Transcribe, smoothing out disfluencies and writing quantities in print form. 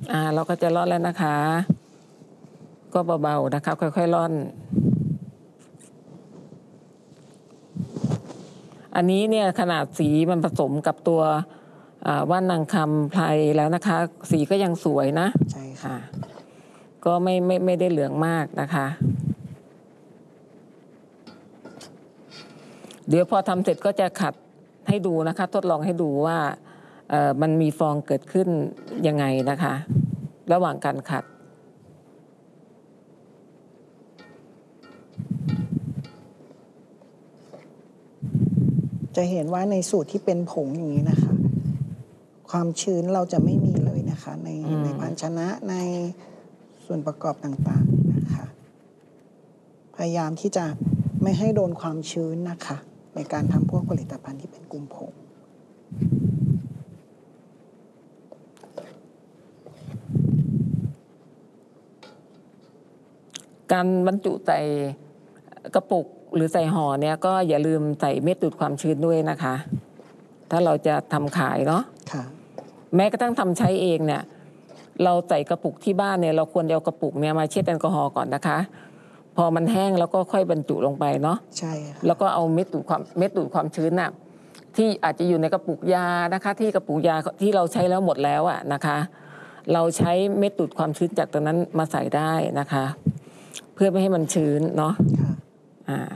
เราก็จะร่อนแล้วนะคะก็เบาๆนะคะค่อยๆร่อนอันนี้เนี่ยขนาดสีมันผสมกับตัวว่านนางคำไพรแล้วนะคะสีก็ยังสวยนะใช่ค่ะก็ไม่ได้เหลืองมากนะคะเดี๋ยวพอทำเสร็จก็จะขัดให้ดูนะคะทดลองให้ดูว่ามันมีฟองเกิดขึ้นยังไงนะคะระหว่างการขัดจะเห็นว่าในสูตรที่เป็นผงอย่างนี้นะคะความชื้นเราจะไม่มีเลยนะคะในภาชนะในส่วนประกอบต่างๆนะคะพยายามที่จะไม่ให้โดนความชื้นนะคะในการทำพวกผลิตภัณฑ์ที่เป็นกลุ่มผงการบรรจุใส่กระปุกหรือใส่ห่อเนี่ยก็อย่าลืมใส่เม็ดดูดความชื้นด้วยนะคะถ้าเราจะทำขายเนาะแม้กระทั่งทำใช้เองเนี่ยเราใส่กระปุกที่บ้านเนี่ยเราควรเอากระปุกเนี่ยมาเช็ดแอลกอฮอล์ก่อนนะคะพอมันแห้งแล้วก็ค่อยบรรจุลงไปเนาะใช่ค่ะแล้วก็เอาเม็ดดูดความชื้นน่ะที่อาจจะอยู่ในกระปุกยานะคะที่กระปุกยาที่เราใช้แล้วหมดแล้วนะคะเราใช้เม็ดดูดความชื้นจากตรงนั้นมาใส่ได้นะคะเพื่อไม่ให้มันชื้นเนาะ